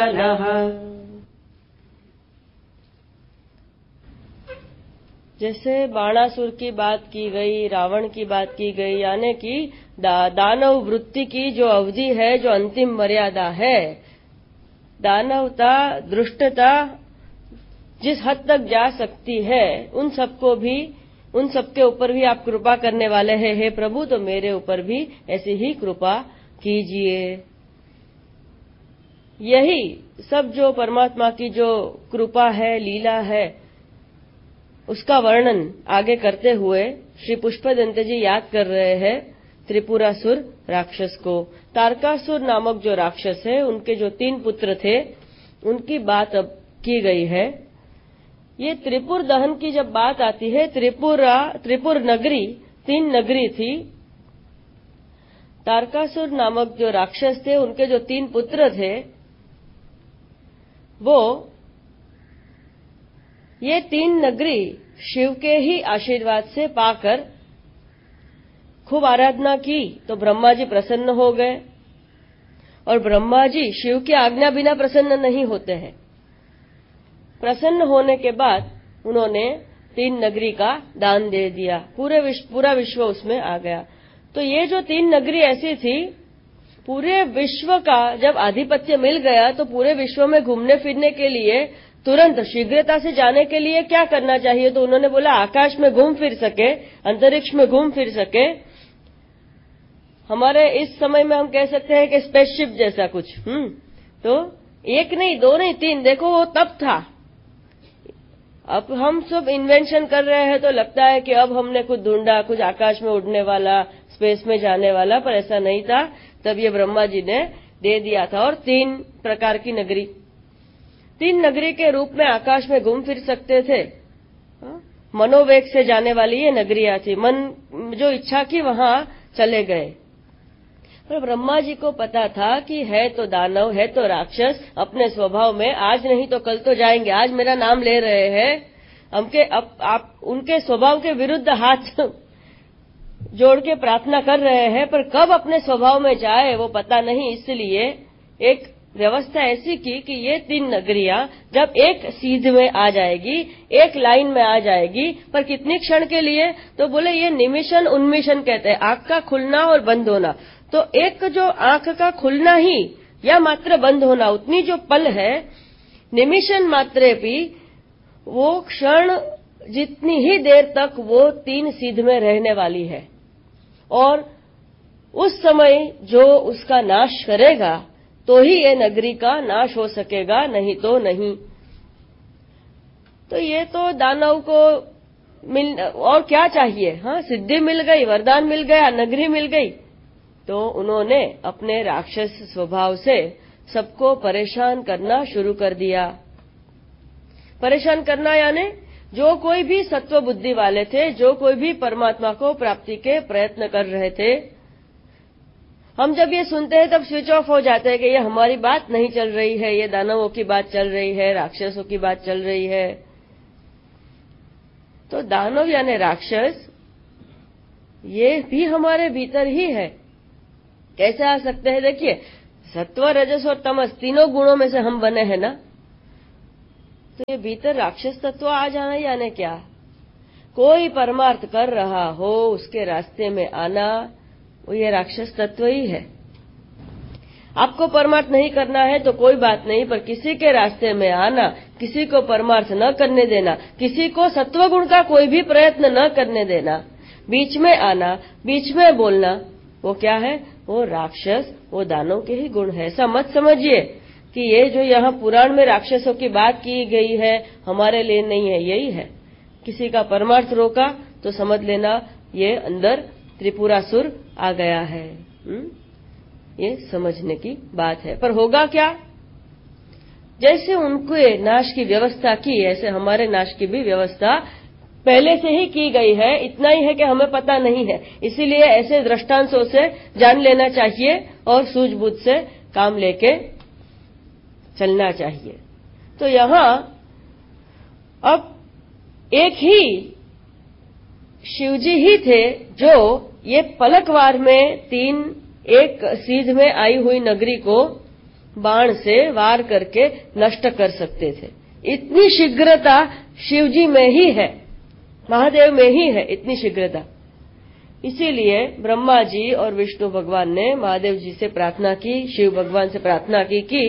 जैसे बाणासुर की बात की गई, रावण की बात की गई, यानी कि दानव वृत्ति की जो अवधि है, जो अंतिम मर्यादा है, दानवता, दुष्टता जिस हद तक जा सकती है, उन सबके ऊपर भी आप कृपा करने वाले हैं हे प्रभु, तो मेरे ऊपर भी ऐसी ही कृपा कीजिए। यही सब जो परमात्मा की जो कृपा है, लीला है, उसका वर्णन आगे करते हुए श्री पुष्पदंत जी याद कर रहे हैं त्रिपुरासुर राक्षस को। तारकासुर नामक जो राक्षस है, उनके जो 3 पुत्र थे, उनकी बात अब की गई है। ये त्रिपुर दहन की जब बात आती है, त्रिपुर नगरी 3 नगरी थी। तारकासुर नामक जो राक्षस थे, उनके जो 3 पुत्र थे, वो ये 3 नगरी शिव के ही आशीर्वाद से पाकर खूब आराधना की, तो ब्रह्मा जी प्रसन्न हो गए। और ब्रह्मा जी शिव की आज्ञा बिना प्रसन्न नहीं होते हैं। प्रसन्न होने के बाद उन्होंने 3 नगरी का दान दे दिया, पूरा विश्व उसमें आ गया। तो ये जो 3 नगरी ऐसी थी, पूरे विश्व का जब आधिपत्य मिल गया, तो पूरे विश्व में घूमने फिरने के लिए, तुरंत शीघ्रता से जाने के लिए क्या करना चाहिए? तो उन्होंने बोला आकाश में घूम फिर सके, अंतरिक्ष में घूम फिर सके। हमारे इस समय में हम कह सकते हैं कि स्पेसशिप जैसा कुछ। तो 1 नहीं, 2 नहीं, 3, देखो वो तब था। अब हम सब इन्वेंशन कर रहे हैं, तो लगता है कि अब हमने कुछ ढूंढा, कुछ आकाश में उड़ने वाला, स्पेस में जाने वाला, पर ऐसा नहीं था। तब ये ब्रह्मा जी ने दे दिया था। और 3 प्रकार की नगरी, 3 नगरी के रूप में आकाश में घूम फिर सकते थे। मनोवेग से जाने वाली ये नगरियां थी, मन जो इच्छा की वहां चले गए। पर ब्रह्मा जी को पता था कि है तो दानव, है तो राक्षस, अपने स्वभाव में आज नहीं तो कल तो जाएंगे। आज मेरा नाम ले रहे हैं, आप उनके स्वभाव के विरुद्ध हाथ जोड़ के प्रार्थना कर रहे हैं, पर कब अपने स्वभाव में जाए वो पता नहीं। इसलिए एक व्यवस्था ऐसी की कि ये 3 नगरियां जब एक सीध में आ जाएगी, एक लाइन में आ जाएगी, पर कितनी क्षण के लिए? तो बोले ये निमिषन उन्मिषन कहते हैं, आंख का खुलना और बंद होना। तो एक जो आंख का खुलना ही या मात्र बंद होना, उतनी जो पल है, निमिषन मात्रे भी वो क्षण जितनी ही देर तक वो 3 सीध में रहने वाली है। और उस समय जो उसका नाश करेगा, तो ही ये नगरी का नाश हो सकेगा, नहीं तो नहीं। तो ये तो दानव को और क्या चाहिए? सिद्धि मिल गई, वरदान मिल गया, नगरी मिल गई। तो उन्होंने अपने राक्षस स्वभाव से सबको परेशान करना शुरू कर दिया। परेशान करना यानी जो कोई भी सत्व बुद्धि वाले थे, जो कोई भी परमात्मा को प्राप्ति के प्रयत्न कर रहे थे, हम जब ये सुनते हैं तब स्विच ऑफ हो जाते हैं कि ये हमारी बात नहीं चल रही है, ये दानवों की बात चल रही है, राक्षसों की बात चल रही है। तो दानव यानी राक्षस, ये भी हमारे भीतर ही है। कैसे आ सकते हैं? देखिए, सत्व, रजस और तमस तीनों गुणों में से हम बने हैं ना, तो ये भीतर राक्षस तत्व आ जाना यानी क्या? कोई परमार्थ कर रहा हो, उसके रास्ते में आना, वो ये राक्षस तत्व ही है। आपको परमार्थ नहीं करना है तो कोई बात नहीं, पर किसी के रास्ते में आना, किसी को परमार्थ न करने देना, किसी को सत्वगुण का कोई भी प्रयत्न न करने देना, बीच में आना, बीच में बोलना, वो क्या है? वो राक्षस, वो दानव के ही गुण है। ऐसा मत समझिए कि ये जो यहाँ पुराण में राक्षसों की बात की गई है हमारे लिए नहीं है, यही है। किसी का परमार्थ रोका तो समझ लेना ये अंदर त्रिपुरासुर आ गया है। ये समझने की बात है। पर होगा क्या? जैसे उनके नाश की व्यवस्था की, ऐसे हमारे नाश की भी व्यवस्था पहले से ही की गई है। इतना ही है कि हमें पता नहीं है, इसीलिए ऐसे दृष्टांतों से जान लेना चाहिए और सूझबूझ से काम लेके चलना चाहिए। तो यहां अब एक ही शिवजी ही थे जो ये पलकवार में 3 एक सीध में आई हुई नगरी को बाण से वार करके नष्ट कर सकते थे। इतनी शीघ्रता शिवजी में ही है, महादेव में ही है इतनी शीघ्रता। इसीलिए ब्रह्मा जी और विष्णु भगवान ने महादेव जी से प्रार्थना की, शिव भगवान से प्रार्थना की कि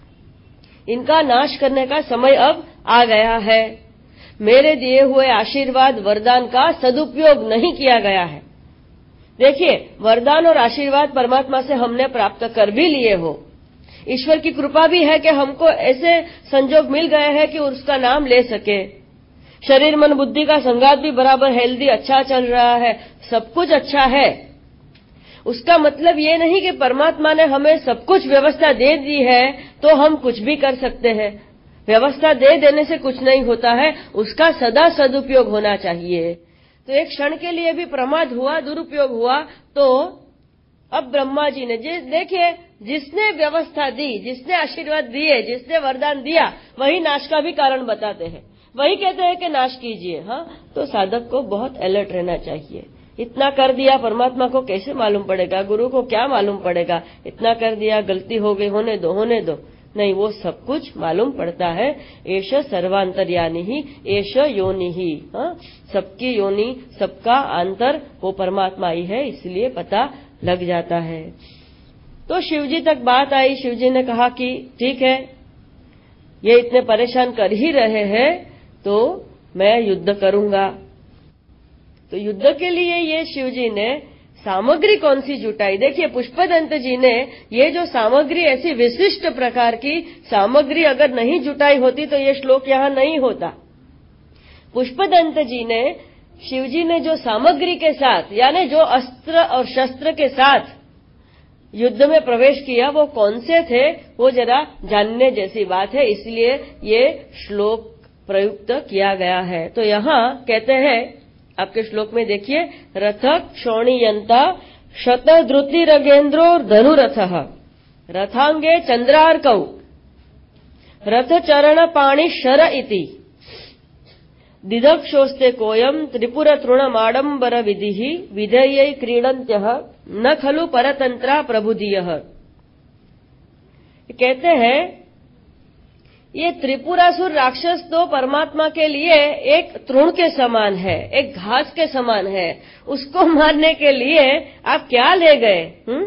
इनका नाश करने का समय अब आ गया है। मेरे दिए हुए आशीर्वाद वरदान का सदुपयोग नहीं किया गया है। देखिए, वरदान और आशीर्वाद परमात्मा से हमने प्राप्त कर भी लिए हो, ईश्वर की कृपा भी है कि हमको ऐसे संजोग मिल गए हैं कि उसका नाम ले सके। शरीर मन बुद्धि का संगात भी बराबर हेल्दी अच्छा चल रहा है, सब कुछ अच्छा है। उसका मतलब ये नहीं कि परमात्मा ने हमें सब कुछ व्यवस्था दे दी है तो हम कुछ भी कर सकते हैं। व्यवस्था दे देने से कुछ नहीं होता है, उसका सदा सदुपयोग होना चाहिए। तो एक क्षण के लिए भी प्रमाद हुआ, दुरुपयोग हुआ, तो अब ब्रह्मा जी ने देखिए, जिसने व्यवस्था दी, जिसने आशीर्वाद दिए, जिसने वरदान दिया, वही नाश का भी कारण बताते हैं, वही कहते हैं कि नाश कीजिए। हाँ, तो साधक को बहुत अलर्ट रहना चाहिए। इतना कर दिया, परमात्मा को कैसे मालूम पड़ेगा, गुरु को क्या मालूम पड़ेगा, इतना कर दिया, गलती हो गई, होने दो। नहीं, वो सब कुछ मालूम पड़ता है। एष सर्वांतर्यानि ही एष योनि ही। सबकी योनि, सबका आंतर वो परमात्मा ही है, इसलिए पता लग जाता है। तो शिवजी तक बात आई। शिवजी ने कहा कि ठीक है, ये इतने परेशान कर ही रहे हैं तो मैं युद्ध करूंगा। तो युद्ध के लिए ये शिवजी ने सामग्री कौन सी जुटाई। देखिए, पुष्पदंत जी ने ये जो सामग्री, ऐसी विशिष्ट प्रकार की सामग्री अगर नहीं जुटाई होती तो ये श्लोक यहां नहीं होता। पुष्पदंत जी ने, शिवजी ने जो सामग्री के साथ, यानी जो अस्त्र और शस्त्र के साथ युद्ध में प्रवेश किया, वो कौन से थे, वो जरा जानने जैसी बात है, इसलिए ये श्लोक प्रयुक्त किया गया है। तो यहां कहते हैं, आपके श्लोक में देखिए, रथ क्षोणीयंता शतद्रुतिरगेन्द्रो धनुरथः रथांगे चंद्रार्कौ रथ चरण पाणि शर इति दिदक्षोस्ते कोयम त्रिपुर तृणमाडंबर विधिः विधेयै क्रीडन्त्यः न खलु परतंत्रा प्रबुधियः। कहते हैं, ये त्रिपुरासुर राक्षस तो परमात्मा के लिए एक तृण के समान है, एक घास के समान है। उसको मारने के लिए आप क्या ले गए?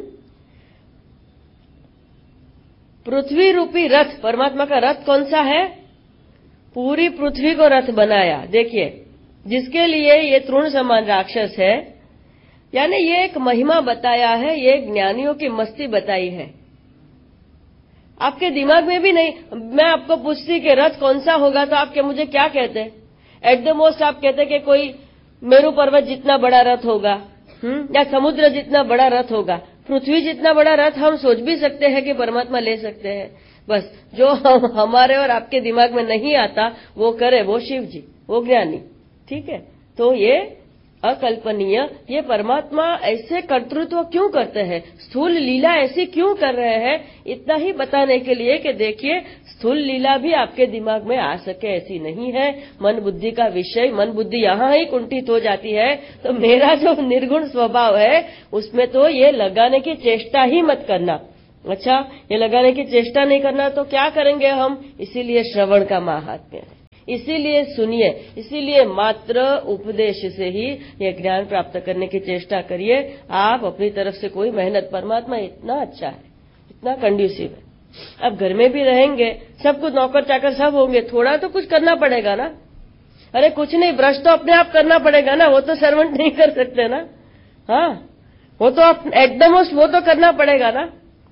पृथ्वी रूपी रथ। परमात्मा का रथ कौन सा है? पूरी पृथ्वी को रथ बनाया। देखिए, जिसके लिए ये तृण समान राक्षस है, यानी ये एक महिमा बताया है, ये ज्ञानियों की मस्ती बताई है। आपके दिमाग में भी नहीं। मैं आपको पूछती कि रथ कौन सा होगा तो आप मुझे क्या कहते? एट द मोस्ट आप कहते कि कोई मेरू पर्वत जितना बड़ा रथ होगा, या समुद्र जितना बड़ा रथ होगा। पृथ्वी जितना बड़ा रथ हम सोच भी सकते हैं कि परमात्मा ले सकते हैं। बस जो हमारे और आपके दिमाग में नहीं आता वो करे, वो शिव जी, वो ज्ञानी। ठीक है, तो ये अकल्पनीय, ये परमात्मा ऐसे कर्तृत्व क्यों करते हैं, स्थूल लीला ऐसी क्यों कर रहे हैं, इतना ही बताने के लिए कि देखिए, स्थूल लीला भी आपके दिमाग में आ सके ऐसी नहीं है। मन बुद्धि का विषय, मन बुद्धि यहां ही कुंठित हो जाती है। तो मेरा जो निर्गुण स्वभाव है उसमें तो ये लगाने की चेष्टा ही मत करना। अच्छा, ये लगाने की चेष्टा नहीं करना तो क्या करेंगे हम? इसीलिए श्रवण का महात्म्य है, इसीलिए सुनिए, इसीलिए मात्र उपदेश से ही ये ज्ञान प्राप्त करने की चेष्टा करिए। आप अपनी तरफ से कोई मेहनत, परमात्मा इतना अच्छा है, इतना कंड्यूसिव है। अब घर में भी रहेंगे, सब कुछ नौकर चाकर सब होंगे, थोड़ा तो कुछ करना पड़ेगा ना। अरे कुछ नहीं, ब्रश तो अपने आप करना पड़ेगा ना, वो तो सर्वेंट नहीं कर सकते ना। हाँ, वो तो एट द मोस्ट वो तो करना पड़ेगा ना।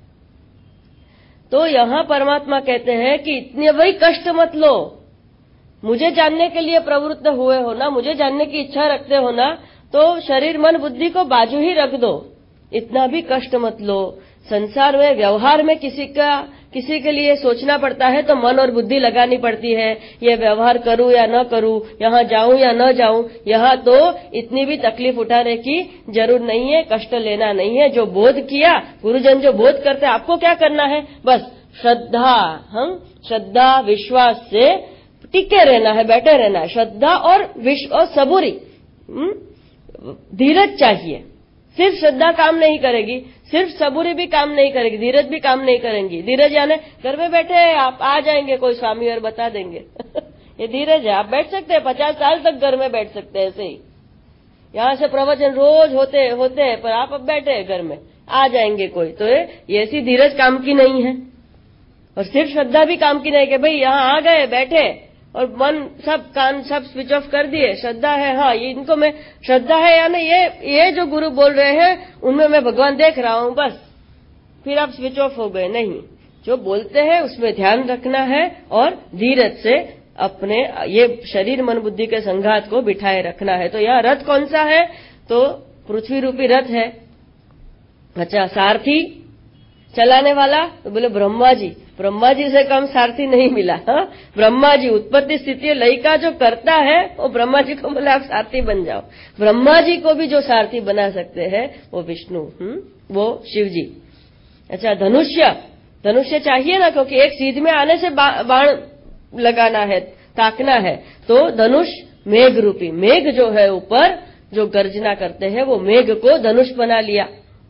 तो यहां परमात्मा कहते हैं कि इतने वही कष्ट मत लो। मुझे जानने के लिए प्रवृत्त हुए हो ना, मुझे जानने की इच्छा रखते हो ना, तो शरीर मन बुद्धि को बाजू ही रख दो, इतना भी कष्ट मत लो। संसार में, व्यवहार में किसी के लिए सोचना पड़ता है तो मन और बुद्धि लगानी पड़ती है। ये व्यवहार करूं या न करूं, यहां जाऊं या न जाऊं, यहां तो इतनी भी तकलीफ उठाने की जरूर नहीं है, कष्ट लेना नहीं है। जो बोध किया, गुरुजन जो बोध करते, आपको क्या करना है? बस श्रद्धा विश्वास से टिके रहना है, बैठे रहना है। श्रद्धा और सबूरी, धीरज चाहिए। सिर्फ श्रद्धा काम नहीं करेगी, सिर्फ सबूरी भी काम नहीं करेगी, धीरज भी काम नहीं करेंगी। धीरज यानी घर में बैठे आप आ जाएंगे कोई स्वामी और बता देंगे ये धीरज है। आप बैठ सकते हैं, 50 साल तक घर में बैठ सकते हैं ऐसे ही। यहां से प्रवचन रोज होते हैं, पर आप अब बैठे हैं घर में, आ जाएंगे कोई। तो ये ऐसी धीरज काम की नहीं है। और सिर्फ श्रद्धा भी काम की नहीं कि भाई यहां आ गए बैठे और मन सब कान सब स्विच ऑफ कर दिए। श्रद्धा है, हाँ ये इनको मैं श्रद्धा है या नहीं, ये जो गुरु बोल रहे हैं उनमें मैं भगवान देख रहा हूं, बस फिर आप स्विच ऑफ हो गए। नहीं, जो बोलते हैं उसमें ध्यान रखना है और धीरज से अपने ये शरीर मन बुद्धि के संघात को बिठाए रखना है। तो यहाँ रथ कौन सा है? तो पृथ्वी रूपी रथ है। अच्छा, सारथी चलाने वाला? तो बोले ब्रह्मा जी। ब्रह्मा जी से कम सारथी नहीं मिला। हाँ, ब्रह्मा जी उत्पत्ति स्थिति लय का जो करता है वो ब्रह्मा जी को बोले आप सारथी बन जाओ। ब्रह्मा जी को भी जो सारथी बना सकते हैं वो विष्णु, वो शिव जी। अच्छा, धनुष्य चाहिए ना, क्योंकि एक सीध में आने से बाण लगाना है, ताकना है। तो धनुष मेघ रूपी, मेघ जो है ऊपर जो गर्जना करते हैं वो मेघ को धनुष बना लिया।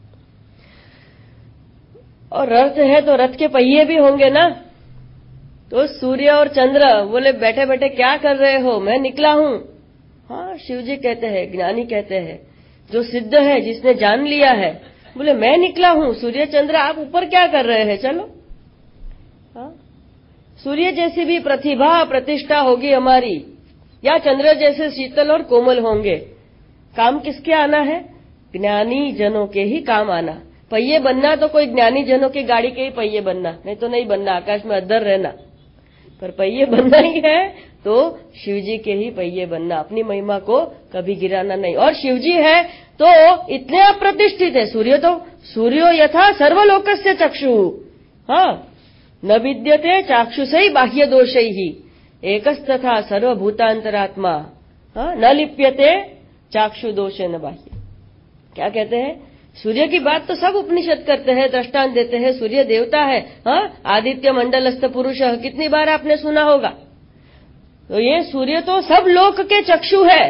और रथ है तो रथ के पहिए भी होंगे ना। तो सूर्य और चंद्र बोले बैठे बैठे क्या कर रहे हो? मैं निकला हूं। हाँ, शिव जी कहते हैं, ज्ञानी कहते हैं, जो सिद्ध है जिसने जान लिया है, बोले मैं निकला हूं। सूर्य चंद्र आप ऊपर क्या कर रहे हैं? चलो। हाँ, सूर्य जैसी भी प्रतिभा प्रतिष्ठा होगी हमारी, या चंद्र जैसे शीतल और कोमल होंगे। काम किसके आना है? ज्ञानी जनों के ही काम आना। पहिए बनना तो कोई ज्ञानी जनों की गाड़ी के ही पहिए बनना, नहीं तो नहीं बनना, आकाश में अद्दर रहना। पर पहिए बनना ही है तो शिव जी के ही पहिए बनना, अपनी महिमा को कभी गिराना नहीं। और शिव जी है तो इतने अप्रतिष्ठित है। सूर्यो यथा सर्वलोकस्य चक्षु, हाँ, न विद्यते चाक्षुषै बाह्य दोषैहि एकस्तथा सर्वभूतांतरात्मा, हाँ, न लिप्यते चाक्षु दोषेन बाह्य। क्या कहते हैं? सूर्य की बात तो सब उपनिषद करते हैं, दृष्टांत देते हैं। सूर्य देवता है, हाँ, आदित्य मंडलस्थ पुरुष, कितनी बार आपने सुना होगा। तो ये सूर्य तो सब लोक के चक्षु है।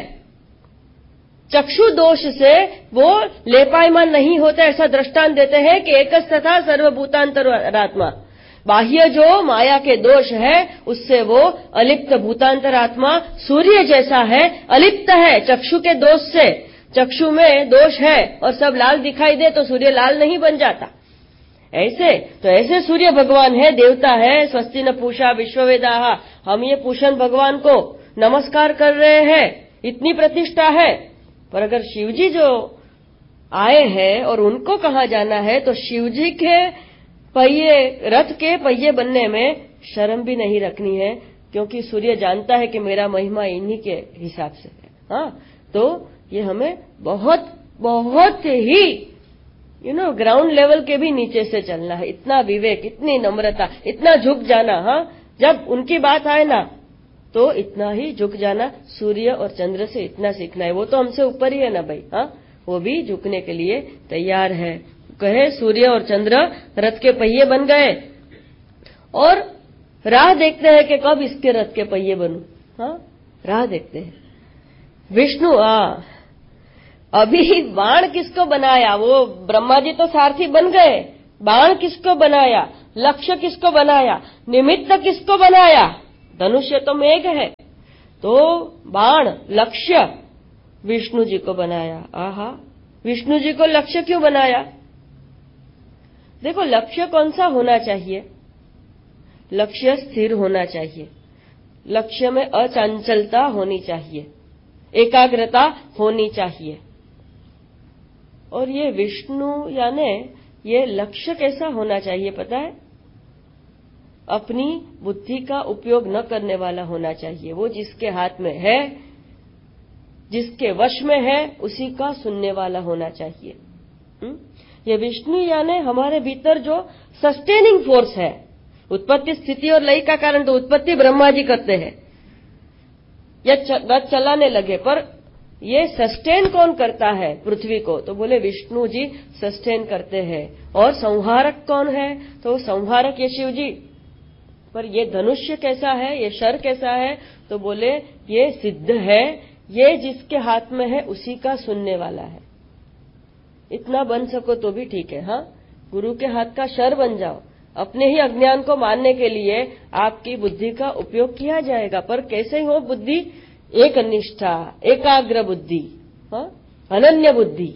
चक्षु दोष से वो लेपायमान नहीं होता, ऐसा दृष्टांत देते हैं कि एकस्तथा सर्वभूतांतरात्मा। बाह्य जो माया के दोष है उससे वो अलिप्त भूतांतरात्मा सूर्य जैसा है, अलिप्त है चक्षु के दोष से। चक्षु में दोष है और सब लाल दिखाई दे तो सूर्य लाल नहीं बन जाता। ऐसे सूर्य भगवान है, देवता है। स्वस्ति न पूषा विश्ववेदाः, हम ये पूषण भगवान को नमस्कार कर रहे हैं, इतनी प्रतिष्ठा है। पर अगर शिवजी जो आए हैं और उनको कहाँ जाना है, तो शिवजी के पहिए, रथ के पहिए बनने में शर्म भी नहीं रखनी है, क्योंकि सूर्य जानता है कि मेरा महिमा इन्हीं के हिसाब से है। हाँ, तो ये हमें बहुत बहुत ही ग्राउंड लेवल के भी नीचे से चलना है। इतना विवेक, इतनी नम्रता, इतना झुक जाना। हाँ, जब उनकी बात आए ना तो इतना ही झुक जाना। सूर्य और चंद्र से इतना सीखना है। वो तो हमसे ऊपर ही है ना भाई। हाँ, वो भी झुकने के लिए तैयार है। कहे सूर्य और चंद्र रथ के पहिए बन गए और राह देखते हैं कि कब इसके रथ के पहिए बनूं। हाँ, राह देखते हैं। विष्णु अभी बाण किसको बनाया? वो ब्रह्मा जी तो सारथी बन गए, बाण किसको बनाया? लक्ष्य किसको बनाया? निमित्त किसको बनाया? धनुष्य तो मेघ है, तो बाण लक्ष्य विष्णु जी को बनाया। आहा, विष्णु जी को लक्ष्य क्यों बनाया? देखो, लक्ष्य कौन सा होना चाहिए? लक्ष्य स्थिर होना चाहिए, लक्ष्य में अचंचलता होनी चाहिए, एकाग्रता होनी चाहिए। और ये विष्णु यानी ये लक्ष्य कैसा होना चाहिए पता है? अपनी बुद्धि का उपयोग न करने वाला होना चाहिए। वो जिसके हाथ में है, जिसके वश में है, उसी का सुनने वाला होना चाहिए। ये विष्णु यानी हमारे भीतर जो सस्टेनिंग फोर्स है। उत्पत्ति स्थिति और लय का कारण तो उत्पत्ति ब्रह्मा जी करते हैं, या रथ चलाने लगे, पर ये सस्टेन कौन करता है पृथ्वी को? तो बोले विष्णु जी सस्टेन करते हैं। और संहारक कौन है? तो संहारक ये शिव जी। पर ये धनुष्य कैसा है, ये शर कैसा है? तो बोले ये सिद्ध है, ये जिसके हाथ में है उसी का सुनने वाला है। इतना बन सको तो भी ठीक है। हाँ, गुरु के हाथ का शर बन जाओ, अपने ही अज्ञान को मानने के लिए आपकी बुद्धि का उपयोग किया जाएगा, पर कैसे हो बुद्धि? एक निष्ठा, एकाग्र बुद्धि, हाँ, अनन्य बुद्धि,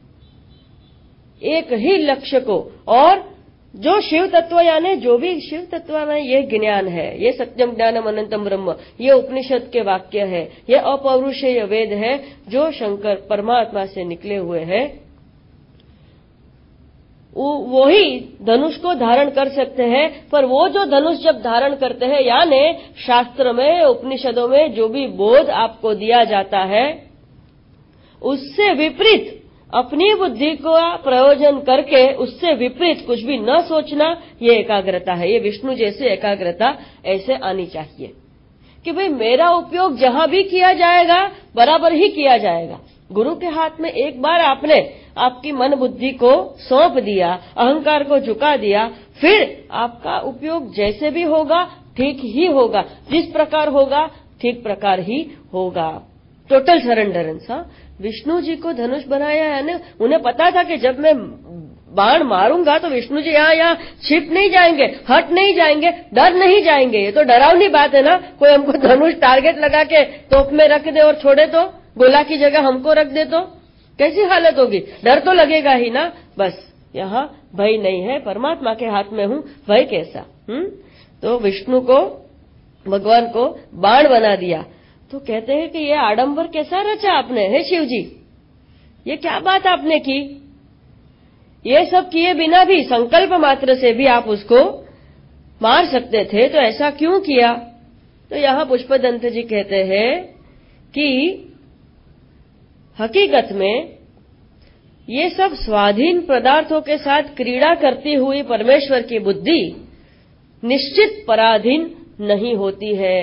एक ही लक्ष्य को। और जो शिव तत्व यानी जो भी शिव तत्व में ये ज्ञान है, ये सत्यम ज्ञानम अनंतम ब्रह्म, ये उपनिषद के वाक्य है, ये अपौरुषेय वेद है जो शंकर परमात्मा से निकले हुए हैं, वो ही धनुष को धारण कर सकते हैं। पर वो जो धनुष जब धारण करते हैं, यानी शास्त्र में, उपनिषदों में जो भी बोध आपको दिया जाता है, उससे विपरीत अपनी बुद्धि को प्रयोजन करके उससे विपरीत कुछ भी न सोचना, ये एकाग्रता है। ये विष्णु जैसे एकाग्रता ऐसे आनी चाहिए कि भाई मेरा उपयोग जहां भी किया जाएगा बराबर ही किया जाएगा। गुरु के हाथ में एक बार आपने आपकी मन बुद्धि को सौंप दिया, अहंकार को झुका दिया, फिर आपका उपयोग जैसे भी होगा ठीक ही होगा, जिस प्रकार होगा ठीक प्रकार ही होगा। टोटल सरेंडरेंस। हाँ, विष्णु जी को धनुष बनाया है ना, उन्हें पता था कि जब मैं बाण मारूंगा तो विष्णु जी यहाँ छिप नहीं जाएंगे, हट नहीं जाएंगे, डर नहीं जाएंगे। ये तो डरावनी बात है ना, कोई हमको धनुष टारगेट लगा के तोप में रख दे और छोड़े तो, गोला की जगह हमको रख दे तो कैसी हालत होगी? डर तो लगेगा ही ना। बस यहाँ भय नहीं है, परमात्मा के हाथ में हूं, भय कैसा? तो विष्णु को, भगवान को बाण बना दिया। तो कहते हैं कि ये आडंबर कैसा रचा आपने, हे शिव जी, ये क्या बात आपने की? ये सब किए बिना भी, संकल्प मात्र से भी आप उसको मार सकते थे, तो ऐसा क्यों किया? तो यहां पुष्पदंत जी कहते हैं कि हकीकत में ये सब स्वाधीन पदार्थों के साथ क्रीड़ा करती हुई परमेश्वर की बुद्धि निश्चित पराधीन नहीं होती है।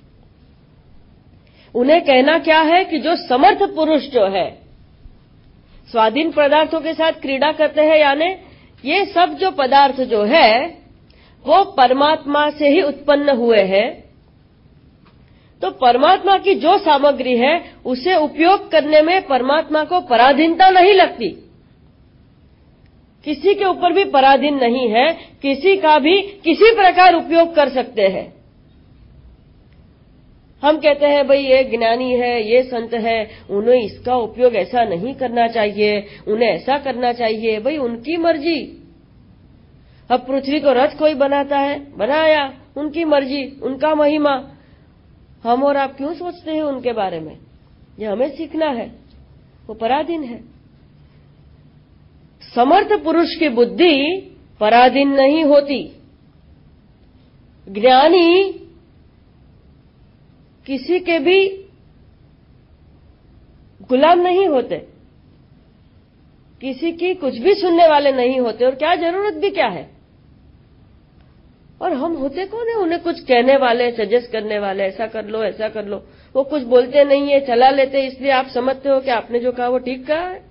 उन्हें कहना क्या है कि जो समर्थ पुरुष जो है स्वाधीन पदार्थों के साथ क्रीड़ा करते हैं, यानी ये सब जो पदार्थ जो है वो परमात्मा से ही उत्पन्न हुए हैं। तो परमात्मा की जो सामग्री है उसे उपयोग करने में परमात्मा को पराधीनता नहीं लगती, किसी के ऊपर भी पराधीन नहीं है, किसी का भी किसी प्रकार उपयोग कर सकते हैं। हम कहते हैं भाई ये ज्ञानी है, ये संत है, उन्हें इसका उपयोग ऐसा नहीं करना चाहिए, उन्हें ऐसा करना चाहिए, भाई उनकी मर्जी। अब पृथ्वी को रथ कोई बनाता है, बनाया, उनकी मर्जी, उनका महिमा। हम और आप क्यों सोचते हैं उनके बारे में? ये हमें सीखना है, वो पराधीन है। समर्थ पुरुष की बुद्धि पराधीन नहीं होती। ज्ञानी किसी के भी गुलाम नहीं होते, किसी की कुछ भी सुनने वाले नहीं होते, और क्या जरूरत भी क्या है। और हम होते कौन है उन्हें कुछ कहने वाले, सजेस्ट करने वाले, ऐसा कर लो ऐसा कर लो। वो कुछ बोलते नहीं है, चला लेते, इसलिए आप समझते हो कि आपने जो कहा वो ठीक कहा है।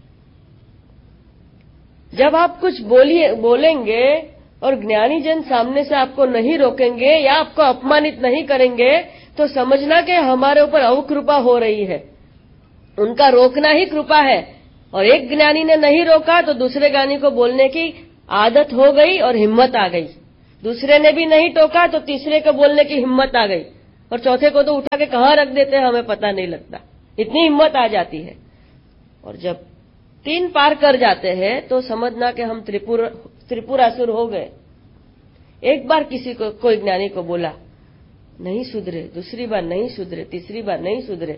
जब आप कुछ बोलेंगे और ज्ञानी जन सामने से आपको नहीं रोकेंगे या आपको अपमानित नहीं करेंगे, तो समझना कि हमारे ऊपर अवकृपा हो रही है। उनका रोकना ही कृपा है। और एक ज्ञानी ने नहीं रोका तो दूसरे ज्ञानी को बोलने की आदत हो गई और हिम्मत आ गई। दूसरे ने भी नहीं टोका तो तीसरे को बोलने की हिम्मत आ गई, और चौथे को तो उठा के कहां रख देते हैं हमें पता नहीं लगता, इतनी हिम्मत आ जाती है। और जब 3 पार कर जाते हैं तो समझना कि हम त्रिपुरासुर हो गए। एक बार किसी को, कोई ज्ञानी को बोला, नहीं सुधरे, दूसरी बार नहीं सुधरे, तीसरी बार नहीं सुधरे,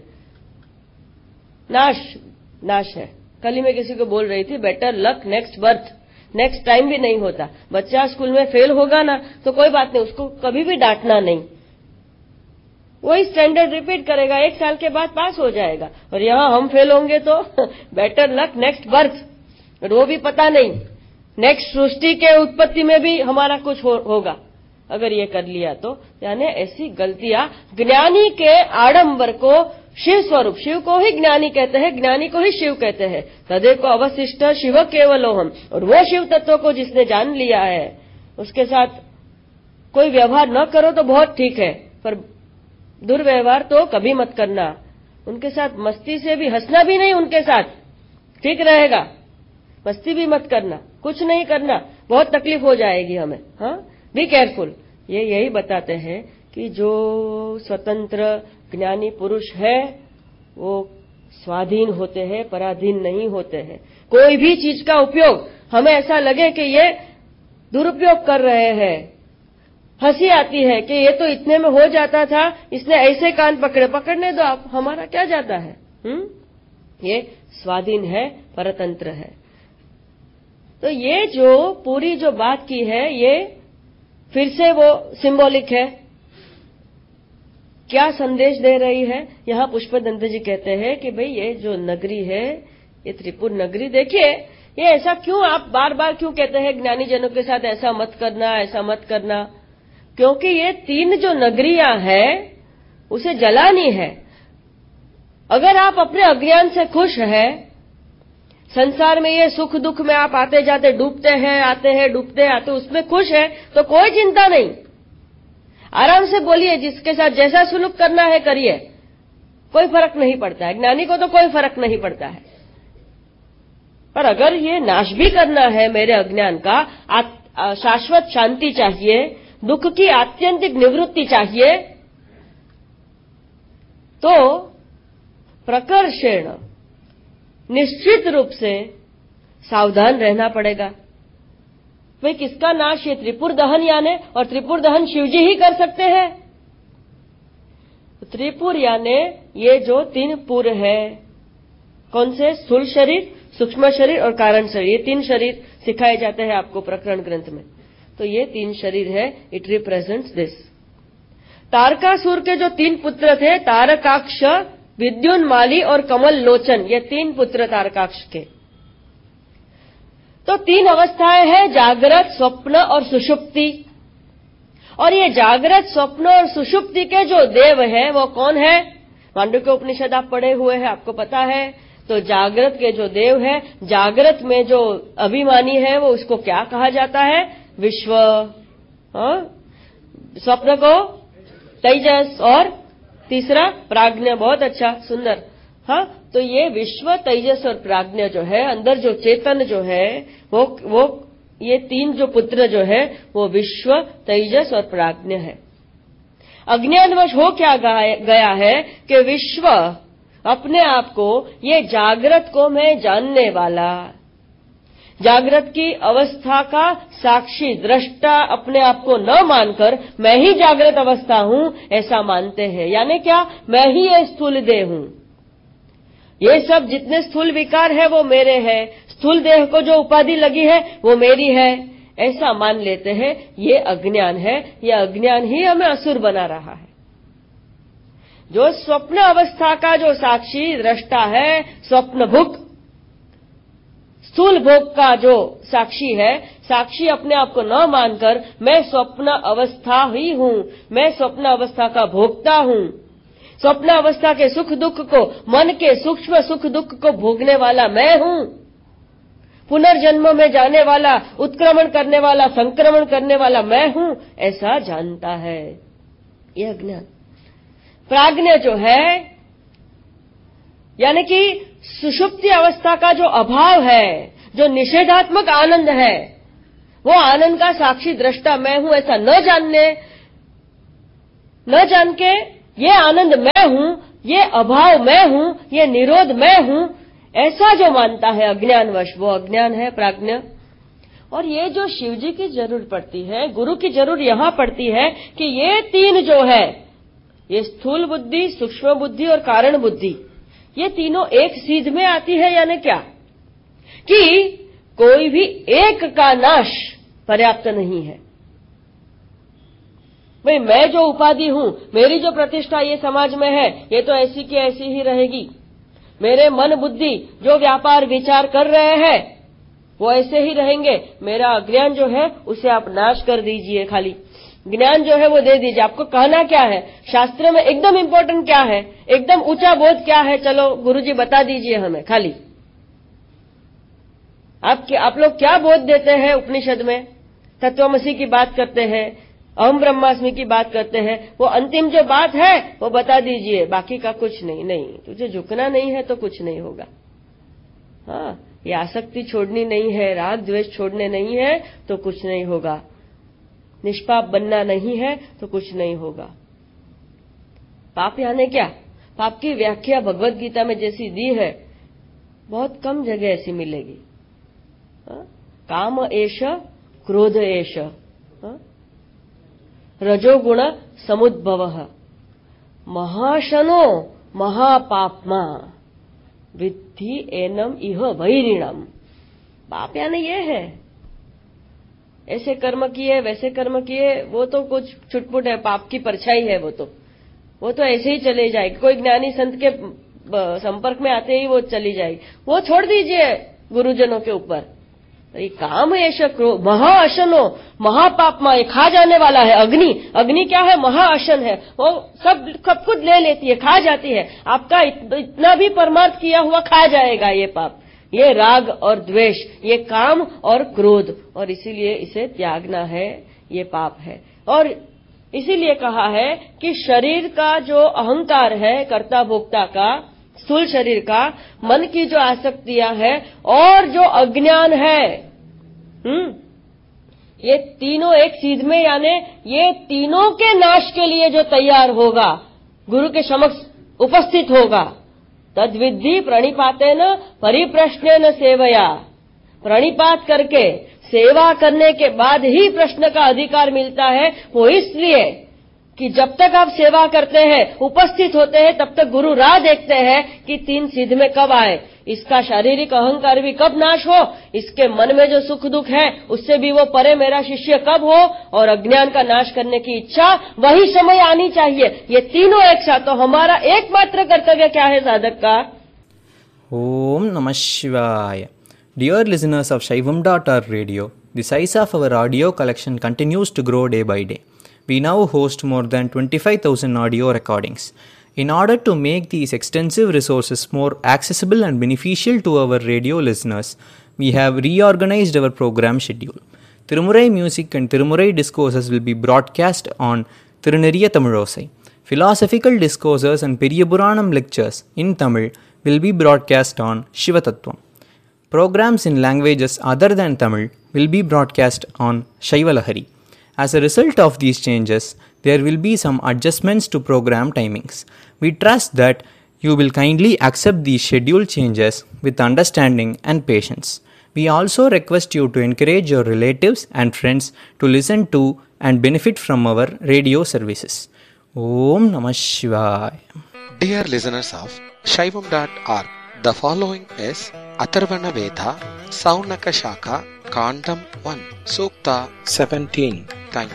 नाश है। कल ही मैं किसी को बोल रही थी, better luck next birth, next time भी नहीं होता। बच्चा स्कूल में फेल होगा ना तो कोई बात नहीं, उसको कभी भी डांटना नहीं, वही स्टैंडर्ड रिपीट करेगा, 1 साल के बाद पास हो जाएगा। और यहां हम फेल होंगे तो बेटर लक नेक्स्ट बर्थ, और वो भी पता नहीं, नेक्स्ट सृष्टि के उत्पत्ति में भी हमारा कुछ होगा अगर ये कर लिया तो। यानी ऐसी गलतियां, ज्ञानी के आडंबर को शिव स्वरूप, शिव को ही ज्ञानी कहते हैं, ज्ञानी को ही शिव कहते हैं। तदेव को अवशिष्ट शिव केवलोहम, और वो शिव तत्व को जिसने जान लिया है उसके साथ कोई व्यवहार न करो तो बहुत ठीक है, पर दुर्व्यवहार तो कभी मत करना। उनके साथ मस्ती से भी, हंसना भी नहीं उनके साथ, ठीक रहेगा। मस्ती भी मत करना, कुछ नहीं करना, बहुत तकलीफ हो जाएगी हमें। हाँ, बी केयरफुल। ये यही बताते हैं कि जो स्वतंत्र ज्ञानी पुरुष है वो स्वाधीन होते हैं, पराधीन नहीं होते हैं। कोई भी चीज का उपयोग हमें ऐसा लगे कि ये दुरुपयोग कर रहे हैं, हंसी आती है कि ये तो इतने में हो जाता था, इसने ऐसे कान पकड़े, पकड़ने दो आप, हमारा क्या जाता है। ये स्वाधीन है, परतंत्र है। तो ये जो पूरी जो बात की है ये फिर से वो सिंबॉलिक है। क्या संदेश दे रही है? यहाँ पुष्पदंत जी कहते हैं कि भाई ये जो नगरी है, ये त्रिपुर नगरी, देखिए ये ऐसा क्यों, आप बार बार क्यों कहते हैं ज्ञानी जनों के साथ ऐसा मत करना, ऐसा मत करना? क्योंकि ये 3 जो नगरियां हैं उसे जलानी है। अगर आप अपने अज्ञान से खुश हैं, संसार में ये सुख दुख में आप आते जाते डूबते हैं, आते हैं डूबते आते, उसमें खुश है तो कोई चिंता नहीं, आराम से बोलिए, जिसके साथ जैसा सुलूक करना है करिए, कोई फर्क नहीं पड़ता है। ज्ञानी को तो कोई फर्क नहीं पड़ता है। पर अगर ये नाश भी करना है मेरे अज्ञान का, शाश्वत शांति चाहिए, दुख की आत्यंतिक निवृत्ति चाहिए, तो प्रकर्षेण निश्चित रूप से सावधान रहना पड़ेगा। भाई किसका नाश? ये त्रिपुर दहन यानी, और त्रिपुर दहन शिवजी ही कर सकते हैं। त्रिपुर यानी ये जो 3 पुर है, कौन से? स्थूल शरीर, सूक्ष्म शरीर और कारण शरीर। ये 3 शरीर सिखाए जाते हैं आपको प्रकरण ग्रंथ में। तो ये 3 शरीर है, इट रिप्रेजेंट्स दिस। तारकासुर के जो 3 पुत्र थे, तारकाक्ष, विद्युन्माली और कमल लोचन, ये 3 पुत्र तारकाक्ष के। तो 3 अवस्थाएं हैं, जागृत, स्वप्न और सुषुप्ति। और ये जागृत, स्वप्न और सुषुप्ति के जो देव हैं वो कौन है? मांडुक्य उपनिषद आप पढ़े हुए हैं, आपको पता है। तो जागृत के जो देव है, जागृत में जो अभिमानी है वो उसको क्या कहा जाता है? विश्व। स्वप्न को तेजस, और तीसरा प्राज्ञ। बहुत अच्छा, सुंदर। हाँ, तो ये विश्व, तेजस और प्राज्ञ जो है, अंदर जो चेतन जो है वो ये 3 जो पुत्र जो है वो विश्व, तेजस और प्राज्ञ है। अज्ञानवश हो क्या गया है कि विश्व अपने आप को, ये जागृत को मैं जानने वाला, जागृत की अवस्था का साक्षी दृष्टा अपने आप को न मानकर मैं ही जागृत अवस्था हूं ऐसा मानते हैं। यानी क्या? मैं ही ये स्थूल देह हूं, ये सब जितने स्थूल विकार है वो मेरे हैं, स्थूल देह को जो उपाधि लगी है वो मेरी है, ऐसा मान लेते हैं। ये अज्ञान है। ये अज्ञान ही हमें असुर बना रहा है। जो स्वप्न अवस्था का जो साक्षी दृष्टा है, स्वप्न भुक, स्थूल भोग का जो साक्षी है, साक्षी अपने आप को न मानकर मैं स्वप्न अवस्था ही हूं, मैं स्वप्न अवस्था का भोक्ता हूं, स्वप्न अवस्था के सुख दुख को, मन के सूक्ष्म सुख दुख को भोगने वाला मैं हूं, पुनर्जन्म में जाने वाला, उत्क्रमण करने वाला, संक्रमण करने वाला मैं हूं, ऐसा जानता है। यह अज्ञान। प्राज्ञ जो है, यानी कि सुषुप्ति अवस्था का जो अभाव है, जो निषेधात्मक आनंद है, वो आनंद का साक्षी दृष्टा मैं हूं, ऐसा न जान के ये आनंद मैं हूं, ये अभाव मैं हूं, ये निरोध मैं हूं, ऐसा जो मानता है अज्ञानवश, वो अज्ञान है, प्राज्ञ। और ये जो शिवजी की जरूर पड़ती है, गुरु की जरूर यहां पड़ती है कि ये 3 जो है, ये स्थूल बुद्धि, सूक्ष्म बुद्धि और कारण बुद्धि, ये तीनों एक सीध में आती है। यानी क्या? कि कोई भी एक का नाश पर्याप्त नहीं है। भाई मैं जो उपाधि हूं, मेरी जो प्रतिष्ठा ये समाज में है, ये तो ऐसी की ऐसी ही रहेगी। मेरे मन बुद्धि जो व्यापार विचार कर रहे हैं वो ऐसे ही रहेंगे। मेरा अज्ञान जो है उसे आप नाश कर दीजिए, खाली ज्ञान जो है वो दे दीजिए। आपको कहना क्या है? शास्त्र में एकदम इम्पोर्टेंट क्या है, एकदम ऊंचा बोध क्या है? चलो गुरुजी बता दीजिए हमें। खाली आप लोग क्या बोध देते हैं उपनिषद में? तत्वमसी की बात करते हैं, अहम ब्रह्मास्मि की बात करते हैं, वो अंतिम जो बात है वो बता दीजिए, बाकी का कुछ नहीं। नहीं, तुझे झुकना नहीं है तो कुछ नहीं होगा। हाँ, ये आसक्ति छोड़नी नहीं है, राग द्वेष छोड़ने नहीं है तो कुछ नहीं होगा, निष्पाप बनना नहीं है तो कुछ नहीं होगा। पाप यानी क्या? पाप की व्याख्या भगवत गीता में जैसी दी है बहुत कम जगह ऐसी मिलेगी। काम एष, क्रोध एष, रजोगुण समुद्भवः, महाशनो महापाप्मा, विद्धि एनम इह वैरिणम। पाप यानी ये है, ऐसे कर्म किए वैसे कर्म किए, वो तो कुछ छुटपुट है, पाप की परछाई है, वो तो ऐसे ही चले जाएगी। कोई ज्ञानी संत के संपर्क में आते ही वो चली जाएगी, वो छोड़ दीजिए गुरुजनों के ऊपर। ये काम ऐश क्रोध, महाअशनो महापापमा, ये खा जाने वाला है। अग्नि क्या है? महाअशन है, वो सब खुद ले लेती है, खा जाती है। आपका इतना भी परमार्थ किया हुआ खा जाएगा ये पाप, ये राग और द्वेष, ये काम और क्रोध, और इसीलिए इसे त्यागना है, ये पाप है। और इसीलिए कहा है कि शरीर का जो अहंकार है, कर्ता भोक्ता का, स्थूल शरीर का, मन की जो आसक्तियां हैं और जो अज्ञान है, ये तीनों एक सीध में, यानी ये तीनों के नाश के लिए जो तैयार होगा, गुरु के समक्ष उपस्थित होगा, तद्विद्धि प्रणिपातेन परिप्रश्नेन सेवया, प्रणिपात करके सेवा करने के बाद ही प्रश्न का अधिकार मिलता है। वो इसलिए कि जब तक आप सेवा करते हैं, उपस्थित होते हैं, तब तक गुरु राह देखते हैं कि तीन सिद्ध में कब आए, इसका शारीरिक अहंकार भी कब नाश हो, इसके मन में जो सुख दुख है उससे भी वो परे मेरा शिष्य कब हो, और अज्ञान का नाश करने की इच्छा वही समय आनी चाहिए। ये तीनों एक साथ। तो हमारा एकमात्र कर्तव्य क्या है साधक का? ओम नमः शिवाय। Dear listeners of Shaivam.org radio, the size of our audio collection continues to grow day by day. We now host more than 25,000 audio recordings. In order to make these extensive resources more accessible and beneficial to our radio listeners, we have reorganized our program schedule. Tirumurai music and Tirumurai discourses will be broadcast on Tiruneriya Tamilosai. Philosophical discourses and Periyapuranam lectures in Tamil will be broadcast on Shivatattvam. Programs in languages other than Tamil will be broadcast on Shaivalahari. As a result of these changes, there will be some adjustments to program timings. We trust that you will kindly accept these schedule changes with understanding and patience. We also request you to encourage your relatives and friends to listen to and benefit from our radio services. Om Namah Shivaya. Dear listeners of Shaivam.org, the following is Atharvana Veda, Saunaka Shaka, Kandam 1, Sukta 17. Thank you.